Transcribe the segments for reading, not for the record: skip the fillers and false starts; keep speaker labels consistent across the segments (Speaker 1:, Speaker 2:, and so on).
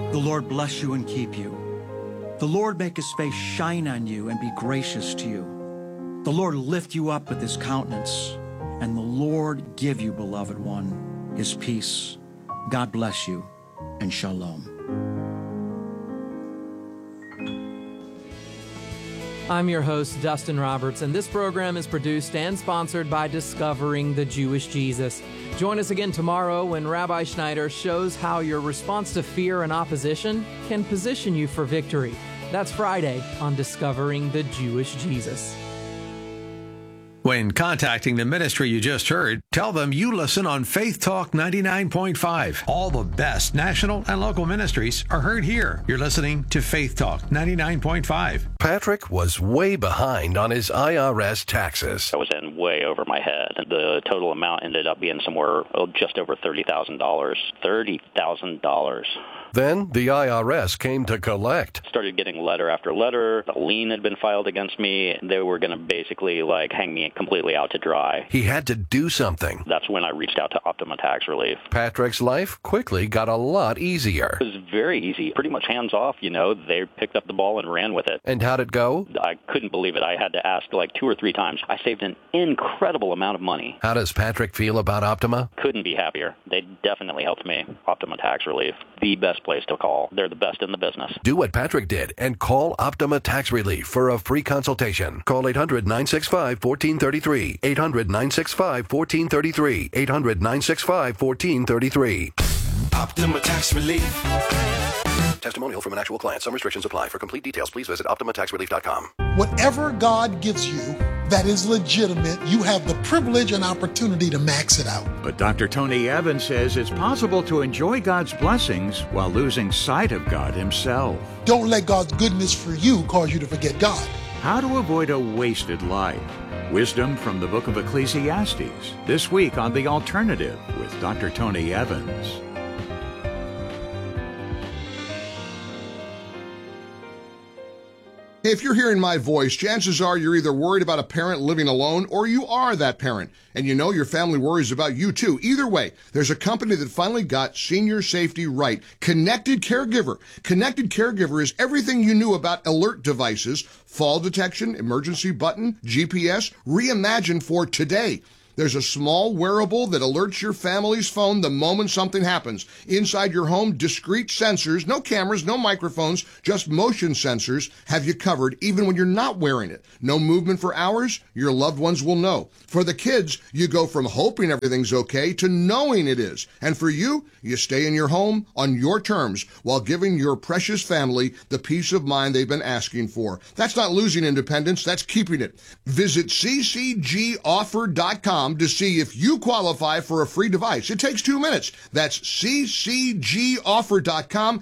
Speaker 1: The Lord bless you and keep you. The Lord make his face shine on you and be gracious to you. The Lord lift you up with his countenance, and the Lord give you, beloved one, his peace. God bless you, and shalom.
Speaker 2: I'm your host, Dustin Roberts, and this program is produced and sponsored by Discovering the Jewish Jesus. Join us again tomorrow when Rabbi Schneider shows how your response to fear and opposition can position you for victory. That's Friday on Discovering the Jewish Jesus.
Speaker 3: When contacting the ministry you just heard, tell them you listen on Faith Talk 99.5. All the best national and local ministries are heard here. You're listening to Faith Talk 99.5.
Speaker 4: Patrick was way behind on his IRS taxes.
Speaker 5: I was in way over my head. The total amount ended up being somewhere just over $30,000. $30,000.
Speaker 4: Then the IRS came to collect.
Speaker 5: Started getting letter after letter. A lien had been filed against me. They were going to basically hang me completely out to dry.
Speaker 4: He had to do something.
Speaker 5: That's when I reached out to Optima Tax Relief.
Speaker 4: Patrick's life quickly got a lot easier.
Speaker 5: It was very easy, pretty much hands off. They picked up the ball and ran with it.
Speaker 4: And how'd it go?
Speaker 5: I couldn't believe it. I had to ask 2 or 3 times. I saved an incredible amount of money.
Speaker 4: How does Patrick feel about Optima?
Speaker 5: Couldn't be happier. They definitely helped me. Optima Tax Relief, the best place to call. They're the best in the business.
Speaker 4: Do what Patrick did and call Optima Tax Relief for a free consultation. Call 800-965-1433. 800-965-1433. 800-965-1433.
Speaker 6: Optima Tax Relief.
Speaker 4: Testimonial from an actual client. Some restrictions apply. For complete details, please visit OptimaTaxRelief.com.
Speaker 7: Whatever God gives you that is legitimate, you have the privilege and opportunity to max it out.
Speaker 8: But Dr. Tony Evans says it's possible to enjoy God's blessings while losing sight of God himself.
Speaker 7: Don't let God's goodness for you cause you to forget God.
Speaker 8: How to avoid a wasted life. Wisdom from the book of Ecclesiastes. This week on The Alternative with Dr. Tony Evans.
Speaker 9: If you're hearing my voice, chances are you're either worried about a parent living alone or you are that parent. And you know your family worries about you too. Either way, there's a company that finally got senior safety right. Connected Caregiver. Connected Caregiver is everything you knew about alert devices, fall detection, emergency button, GPS, reimagined for today. There's a small wearable that alerts your family's phone the moment something happens. Inside your home, discrete sensors, no cameras, no microphones, just motion sensors have you covered even when you're not wearing it. No movement for hours, your loved ones will know. For the kids, you go from hoping everything's okay to knowing it is. And for you, you stay in your home on your terms while giving your precious family the peace of mind they've been asking for. That's not losing independence, that's keeping it. Visit ccgoffer.com to see if you qualify for a free device. It takes 2 minutes. That's ccgoffer.com,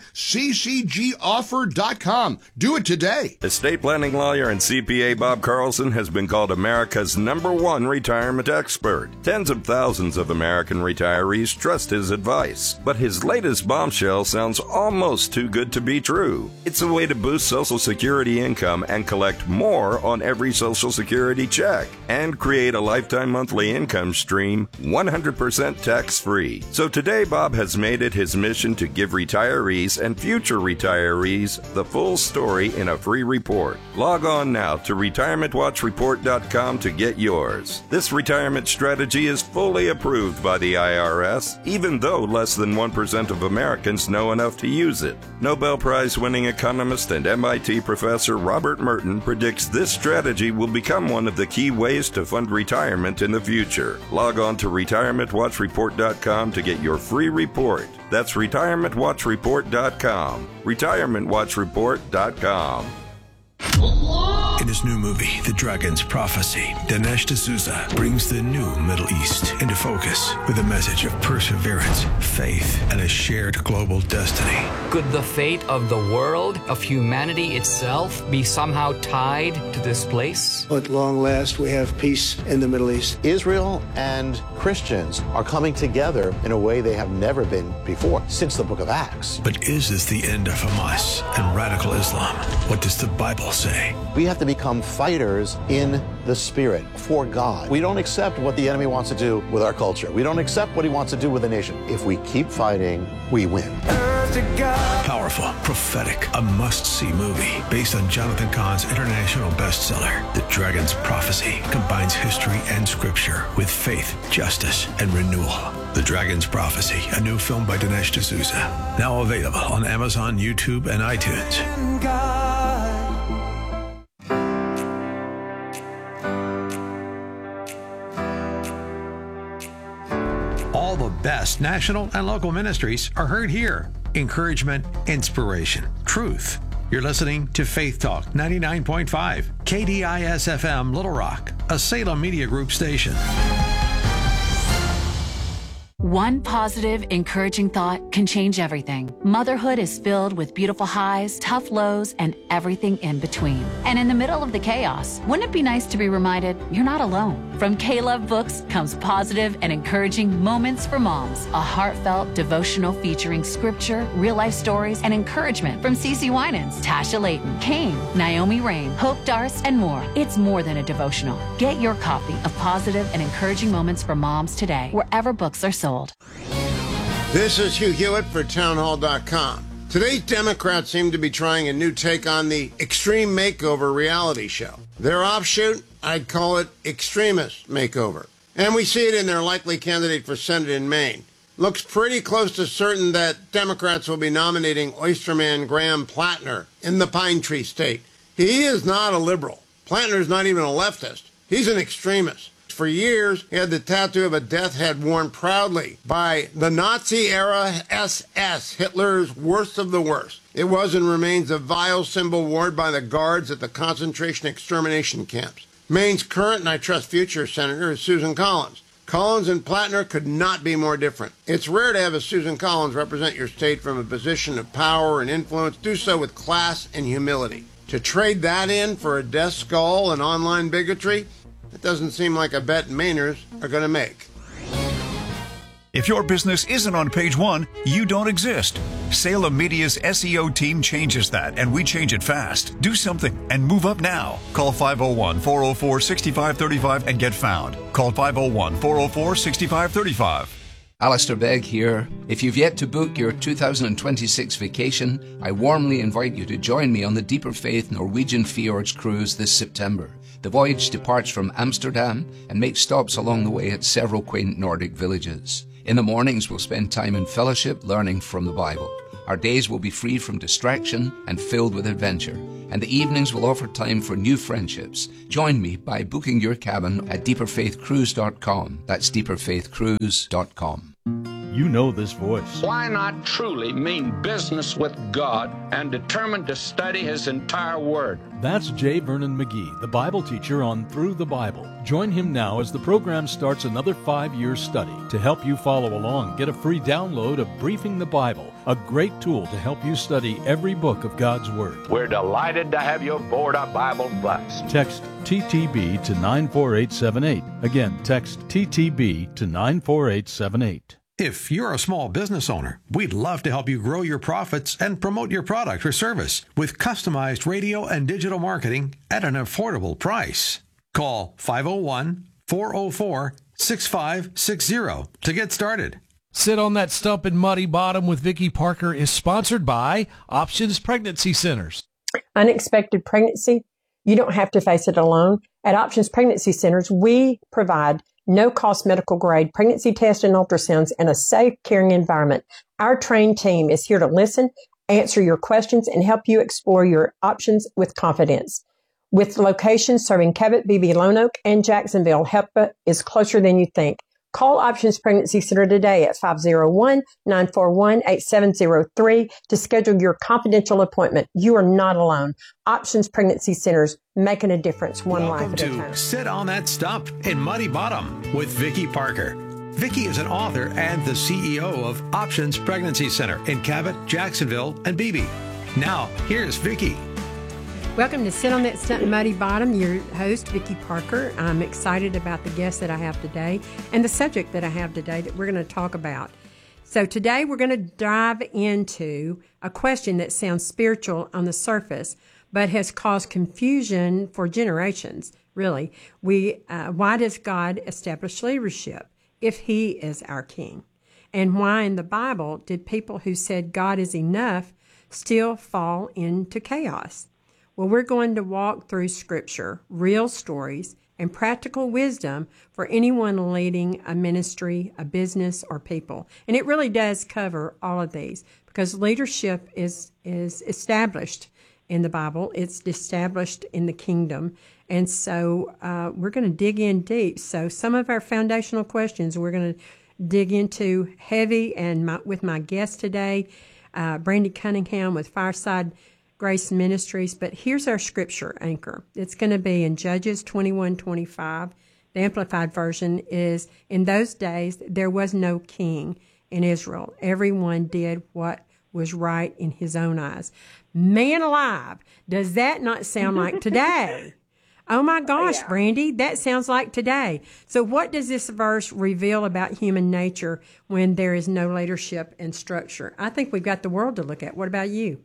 Speaker 9: ccgoffer.com. Do it today.
Speaker 10: Estate planning lawyer and CPA Bob Carlson has been called America's #1 retirement expert. Tens of thousands of American retirees trust his advice. But his latest bombshell sounds almost too good to be true. It's a way to boost Social Security income and collect more on every Social Security check and create a lifetime monthly income stream 100% tax-free. So today, Bob has made it his mission to give retirees and future retirees the full story in a free report. Log on now to retirementwatchreport.com to get yours. This retirement strategy is fully approved by the IRS, even though less than 1% of Americans know enough to use it. Nobel Prize-winning economist and MIT professor Robert Merton predicts this strategy will become one of the key ways to fund retirement in the future. Log on to retirementwatchreport.com to get your free report. That's retirementwatchreport.com. retirementwatchreport.com.
Speaker 6: In his new movie, The Dragon's Prophecy, Dinesh D'Souza brings the new Middle East into focus with a message of perseverance, faith, and a shared global destiny.
Speaker 11: Could the fate of the world, of humanity itself, be somehow tied to this place?
Speaker 12: At long last, we have peace in the Middle East.
Speaker 13: Israel and Christians are coming together in a way they have never been before, since the book of Acts.
Speaker 6: But is this the end of Hamas and radical Islam? What does the Bible say?
Speaker 13: We have to become fighters in the spirit for God. We don't accept what the enemy wants to do with our culture. We don't accept what he wants to do with the nation. If we keep fighting, we win.
Speaker 6: to God. Powerful, prophetic, a must-see movie based on Jonathan Cahn's international bestseller, The Dragon's Prophecy, combines history and scripture with faith, justice, and renewal. The Dragon's Prophecy, a new film by Dinesh D'Souza. Now available on Amazon, YouTube, and iTunes.
Speaker 3: All the best national and local ministries are heard here. Encouragement, inspiration, truth. You're listening to Faith Talk 99.5, KDIS-FM Little Rock, a Salem Media Group station.
Speaker 14: One positive, encouraging thought can change everything. Motherhood is filled with beautiful highs, tough lows, and everything in between. And in the middle of the chaos, wouldn't it be nice to be reminded you're not alone? From K-Love Books comes positive and encouraging Moments for Moms, a heartfelt devotional featuring scripture, real-life stories, and encouragement from CeCe Winans, Tasha Layton, Kane, Naomi Rain, Hope Darst, and more. It's more than a devotional. Get your copy of Positive and Encouraging Moments for Moms today, wherever books are sold.
Speaker 15: This is Hugh Hewitt for Townhall.com. Today's Democrats seem to be trying a new take on the Extreme Makeover reality show. Their offshoot, I'd call it Extremist Makeover. And we see it in their likely candidate for Senate in Maine. Looks pretty close to certain that Democrats will be nominating Oysterman Graham Plattner in the Pine Tree State. He is not a liberal. Plattner's not even a leftist. He's an extremist. For years, he had the tattoo of a death head worn proudly by the Nazi-era SS, Hitler's worst of the worst. It was and remains a vile symbol worn by the guards at the concentration extermination camps. Maine's current, and I trust future, senator is Susan Collins. Collins and Plattner could not be more different. It's rare to have a Susan Collins represent your state from a position of power and influence, do so with class and humility. To trade that in for a death skull and online bigotry, it doesn't seem like a bet Mainers are going to make.
Speaker 16: If your business isn't on page one, you don't exist. Salem Media's SEO team changes that, and we change it fast. Do something and move up now. Call 501-404-6535 and get found. Call 501-404-6535.
Speaker 17: Alistair Begg here. If you've yet to book your 2026 vacation, I warmly invite you to join me on the Deeper Faith Norwegian Fjords cruise this September. The voyage departs from Amsterdam and makes stops along the way at several quaint Nordic villages. In the mornings, we'll spend time in fellowship learning from the Bible. Our days will be free from distraction and filled with adventure. And the evenings will offer time for new friendships. Join me by booking your cabin at deeperfaithcruise.com. That's deeperfaithcruise.com.
Speaker 18: You know this voice.
Speaker 19: Why not truly mean business with God and determined to study His entire Word?
Speaker 18: That's J. Vernon McGee, the Bible teacher on Through the Bible. Join him now as the program starts another 5-year study. To help you follow along, get a free download of Briefing the Bible, a great tool to help you study every book of God's Word.
Speaker 19: We're delighted to have you aboard our Bible bus.
Speaker 18: Text TTB to 94878. Again, text TTB to 94878.
Speaker 3: If you're a small business owner, we'd love to help you grow your profits and promote your product or service with customized radio and digital marketing at an affordable price. Call 501-404-6560 to get started.
Speaker 20: Sit on That Stump in Muddy Bottom with Vicki Parker is sponsored by Options Pregnancy Centers.
Speaker 21: Unexpected pregnancy? You don't have to face it alone. At Options Pregnancy Centers, we provide no-cost medical-grade pregnancy tests and ultrasounds in a safe, caring environment. Our trained team is here to listen, answer your questions, and help you explore your options with confidence. With locations serving Cabot, Beebe, Lone Oak, and Jacksonville, help is closer than you think. Call Options Pregnancy Center today at 501-941-8703 to schedule your confidential appointment. You are not alone. Options Pregnancy Centers, making a difference one life at a time.
Speaker 3: Welcome to Sit on That Stump in Muddy Bottom with Vicki Parker. Vicki is an author and the CEO of Options Pregnancy Center in Cabot, Jacksonville, and Beebe. Now, here's Vicki.
Speaker 22: Welcome to Sit on That Stump in Muddy Bottom. Your host, Vicki Parker. I'm excited about the guest that I have today and the subject that I have today that we're going to talk about. So today we're going to dive into a question that sounds spiritual on the surface, but has caused confusion for generations, really. Why does God establish leadership if He is our King? And why in the Bible did people who said God is enough still fall into chaos? Well, we're going to walk through Scripture, real stories, and practical wisdom for anyone leading a ministry, a business, or people. And it really does cover all of these because leadership is established in the Bible. It's established in the kingdom. And so we're going to dig in deep. So some of our foundational questions we're going to dig into heavy, and with my guest today, Brandy Cunningham with Fireside Grace Ministries. But here's our scripture anchor. It's going to be in Judges 21:25. The Amplified Version is, in those days there was no king in Israel. Everyone did what was right in his own eyes. Man alive, does that not sound like today? Oh my gosh, yeah. Brandy, that sounds like today. So what does this verse reveal about human nature when there is no leadership and structure? I think we've got the world to look at. What about you?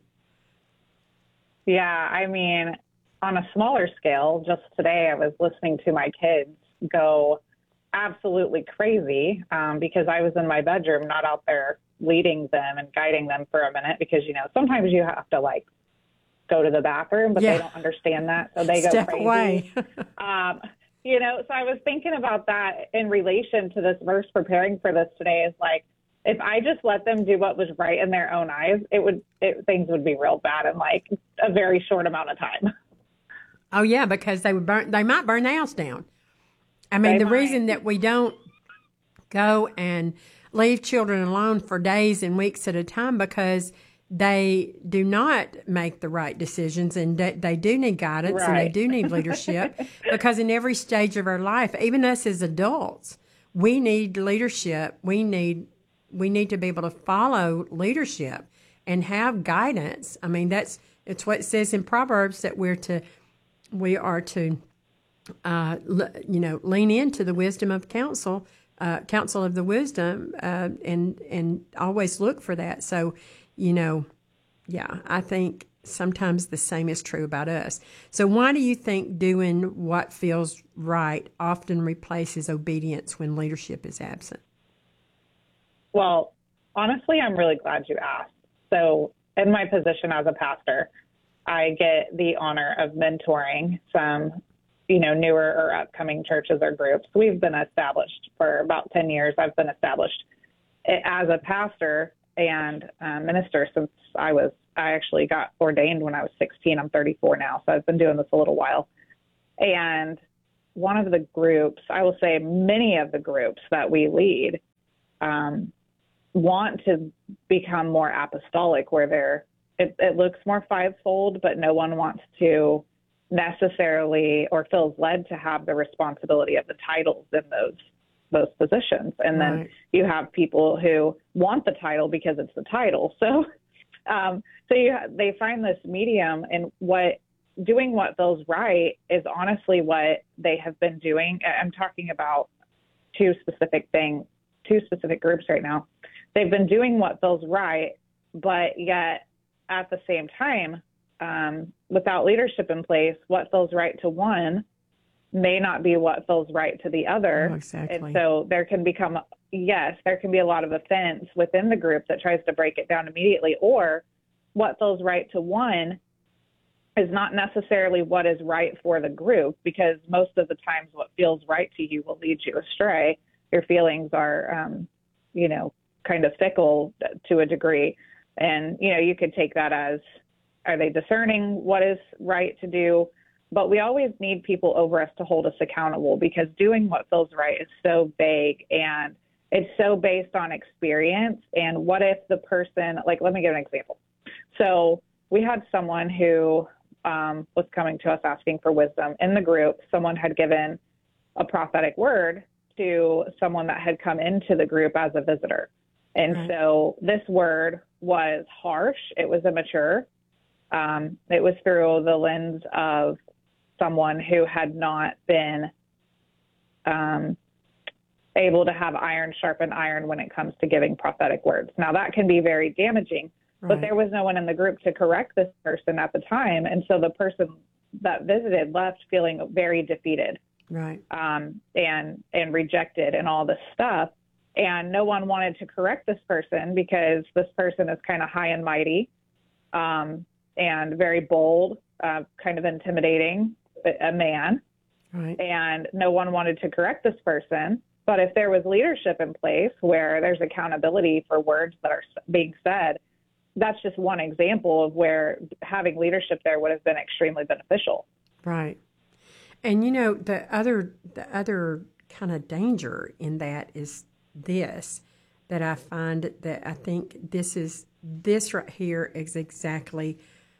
Speaker 1: Yeah, I mean, on a smaller scale, just today I was listening to my kids go absolutely crazy because I was in my bedroom, not out there leading them and guiding them for a minute because, you know, sometimes you have to like go to the bathroom, but they don't understand that. So they
Speaker 22: Step
Speaker 1: go crazy.
Speaker 22: Away.
Speaker 1: You know, so I was thinking about that in relation to this verse, preparing for this today is like, if I just let them do what was right in their own eyes, things would be real bad in like a very short amount of time.
Speaker 22: Oh yeah, because they might burn the house down. I mean, the reason that we don't go and leave children alone for days and weeks at a time because they do not make the right decisions, and they do need guidance, and they do need leadership because in every stage of our life, even us as adults, we need leadership. We need to be able to follow leadership and have guidance. I mean, it's what it says in Proverbs that we are to lean into the wisdom of counsel of the wisdom, and always look for that. So, I think sometimes the same is true about us. So why do you think doing what feels right often replaces obedience when leadership is absent?
Speaker 1: Well, honestly, I'm really glad you asked. So in my position as a pastor, I get the honor of mentoring some, newer or upcoming churches or groups. We've been established for about 10 years. I've been established as a pastor and minister since I actually got ordained when I was 16. I'm 34 now, so I've been doing this a little while. And one of the groups, I will say many of the groups that we lead want to become more apostolic, where it looks more fivefold, but no one wants to necessarily or feels led to have the responsibility of the titles in those positions. And then you have people who want the title because it's the title. So they find this medium, and doing what feels right is honestly what they have been doing. I'm talking about two specific groups right now. They've been doing what feels right, but yet at the same time, without leadership in place, what feels right to one may not be what feels right to the other.
Speaker 22: Oh, exactly.
Speaker 1: And so there can be a lot of offense within the group that tries to break it down immediately, or what feels right to one is not necessarily what is right for the group, because most of the times what feels right to you will lead you astray. Your feelings are, kind of fickle to a degree. And, you could take that as, are they discerning what is right to do? But we always need people over us to hold us accountable, because doing what feels right is so vague and it's so based on experience. And what if the person, let me give an example. So we had someone who was coming to us asking for wisdom in the group. Someone had given a prophetic word to someone that had come into the group as a visitor. And so this word was harsh. It was immature. It was through the lens of someone who had not been able to have iron sharpen iron when it comes to giving prophetic words. Now, that can be very damaging, but there was no one in the group to correct this person at the time. And so the person that visited left feeling very defeated, and rejected and all this stuff. And no one wanted to correct this person because this person is kind of high and mighty and very bold, kind of intimidating, a man.
Speaker 22: Right.
Speaker 1: And no one wanted to correct this person. But if there was leadership in place where there's accountability for words that are being said, that's just one example of where having leadership there would have been extremely beneficial.
Speaker 22: Right. And, you know, the other kind of danger in that is this, that I find that I think this right here is exactly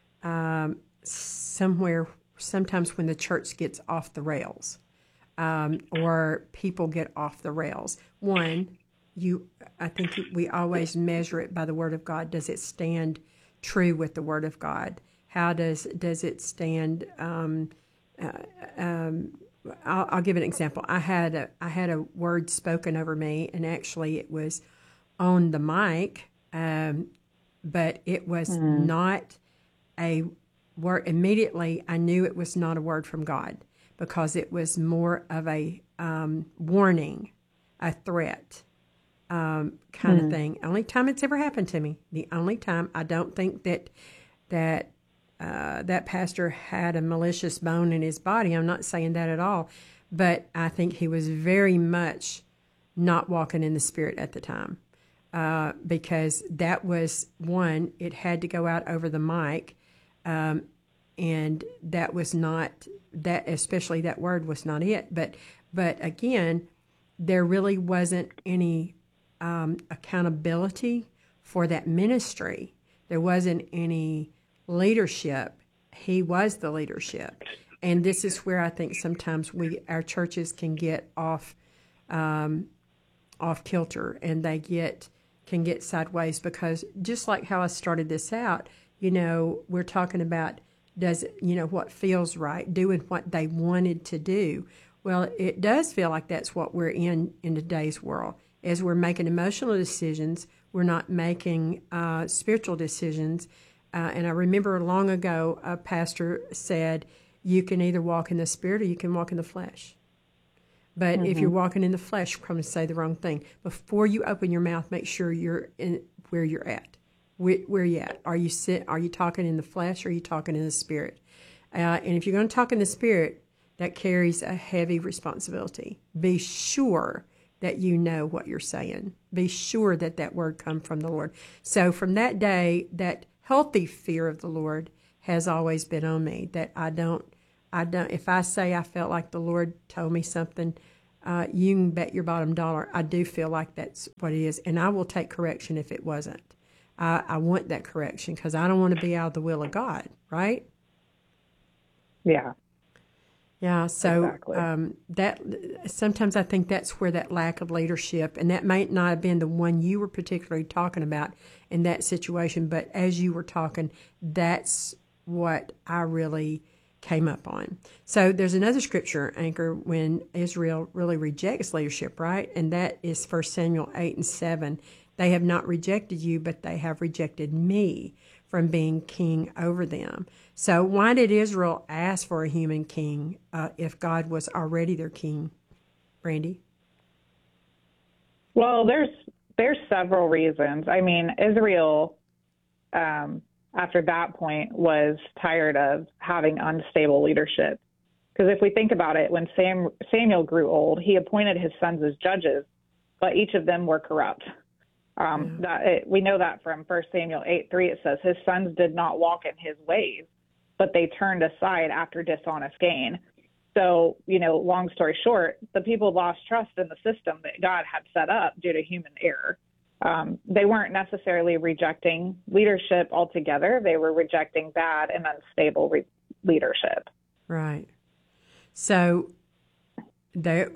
Speaker 22: sometimes when the church gets off the rails. Or people get off the rails. One, I think we always measure it by the Word of God. Does it stand true with the Word of God? How does it stand? I'll give an example. I had a word spoken over me, and actually it was on the mic, but it was not a word. Immediately, I knew it was not a word from God, because it was more of a warning, a threat kind of thing. Only time it's ever happened to me. The only time. I don't think that pastor had a malicious bone in his body. I'm not saying that at all. But I think he was very much not walking in the Spirit at the time, because that was one, it had to go out over the mic, and that was not... that, especially that word, was not it. But again, there really wasn't any accountability for that ministry. There wasn't any leadership. He was the leadership, and this is where I think sometimes our churches can get off kilter, and they can get sideways, because just like how I started this out, you know, we're talking about. Does it, you know, what feels right, doing what they wanted to do. Well, it does feel like that's what we're in today's world. As we're making emotional decisions, we're not making spiritual decisions. And I remember long ago, a pastor said, you can either walk in the Spirit or you can walk in the flesh. But if you're walking in the flesh, you're going to say the wrong thing. Before you open your mouth, make sure you're in where you're at. Where are you at? Are you talking in the flesh, or are you talking in the Spirit? And if you're going to talk in the Spirit, that carries a heavy responsibility. Be sure that you know what you're saying. Be sure that word comes from the Lord. So from that day, that healthy fear of the Lord has always been on me, that I don't, if I say I felt like the Lord told me something, you can bet your bottom dollar, I do feel like that's what it is. And I will take correction if it wasn't. I want that correction, because I don't want to be out of the will of God, right?
Speaker 1: Yeah.
Speaker 22: Yeah, so
Speaker 1: exactly.
Speaker 22: That sometimes I think that's where that lack of leadership, and that might not have been the one you were particularly talking about in that situation, but as you were talking, that's what I really came up on. So there's another scripture, Anchor, when Israel really rejects leadership, right? And that is 1 Samuel 8:7. They have not rejected you, but they have rejected me from being king over them. So why did Israel ask for a human king if God was already their king, Brandy?
Speaker 1: Well, there's several reasons. I mean, Israel, after that point, was tired of having unstable leadership. Because if we think about it, when Samuel grew old, he appointed his sons as judges, but each of them were corrupt. We know that from 1 Samuel 8:3. It says his sons did not walk in his ways, but they turned aside after dishonest gain. So, you know, long story short, the people lost trust in the system that God had set up due to human error. They weren't necessarily rejecting leadership altogether. They were rejecting bad and unstable leadership.
Speaker 22: Right. So there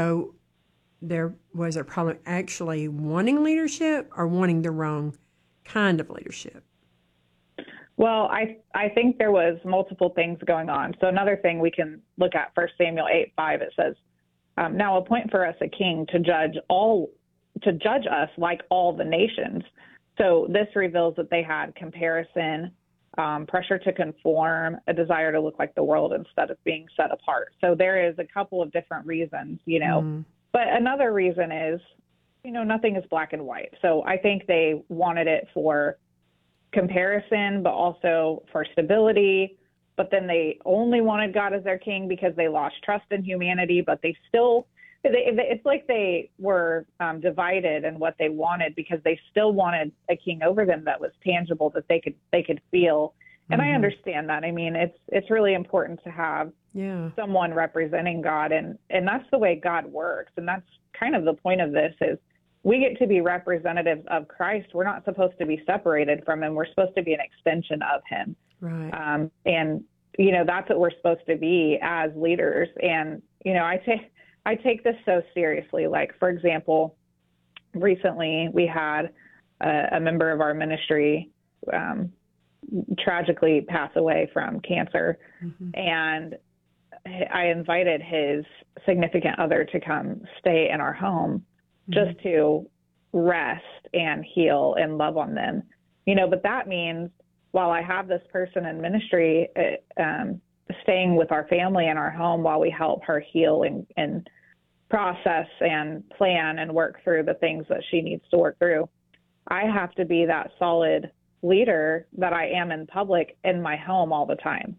Speaker 22: was a problem actually wanting leadership or wanting the wrong kind of leadership?
Speaker 1: Well, I think there was multiple things going on. So another thing we can look at, 1 Samuel 8:5, it says, now appoint for us a king to judge us like all the nations. So this reveals that they had comparison, pressure to conform, a desire to look like the world instead of being set apart. So there is a couple of different reasons, you know. But another reason is nothing is black and white. So I think they wanted it for comparison, but also for stability. But then they only wanted God as their king because they lost trust in humanity, but they still, it's like they were divided in what they wanted because they still wanted a king over them that was tangible, that they could feel. And I understand that. I mean, it's really important to have someone representing God, and that's the way God works. And that's kind of the point of this is we get to be representatives of Christ. We're not supposed to be separated from him. We're supposed to be an extension of him.
Speaker 22: Right.
Speaker 1: And, that's what we're supposed to be as leaders. And, I take this so seriously. Like, for example, recently we had a member of our ministry tragically pass away from cancer. And I invited his significant other to come stay in our home just to rest and heal and love on them. But that means while I have this person in ministry, staying with our family in our home while we help her heal and process and plan and work through the things that she needs to work through, I have to be that solid leader that I am in public in my home all the time,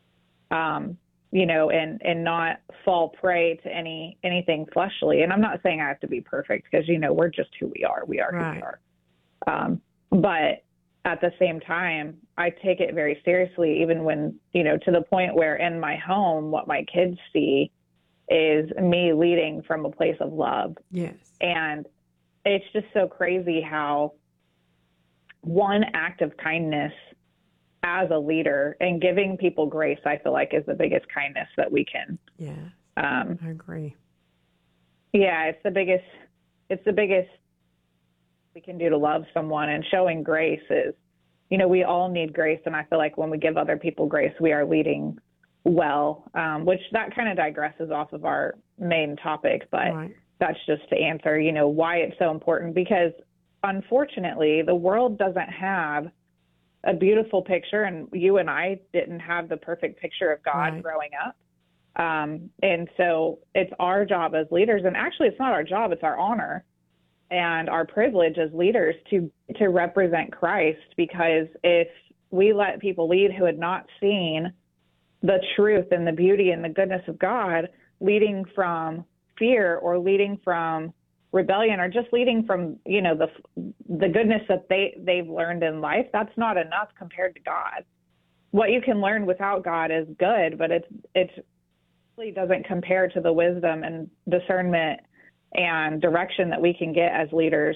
Speaker 1: and not fall prey to anything fleshly. And I'm not saying I have to be perfect because, we're just who we are. We are who we are. But at the same time, I take it very seriously, even when, to the point where in my home, what my kids see is me leading from a place of love.
Speaker 22: Yes.
Speaker 1: And it's just so crazy how one act of kindness as a leader and giving people grace, I feel like, is the biggest kindness that we can.
Speaker 22: Yeah, I agree.
Speaker 1: Yeah, it's the biggest we can do to love someone, and showing grace is, we all need grace. And I feel like when we give other people grace, we are leading well, which that kind of digresses off of our main topic, but that's just to answer, why it's so important, because unfortunately, the world doesn't have a beautiful picture, and you and I didn't have the perfect picture of God growing up. And so it's our job as leaders, and actually it's not our job, it's our honor and our privilege as leaders to represent Christ, because if we let people lead who had not seen the truth and the beauty and the goodness of God, leading from fear or leading from rebellion or just leading from, the goodness that they've learned in life, that's not enough compared to God. What you can learn without God is good, but it really doesn't compare to the wisdom and discernment and direction that we can get as leaders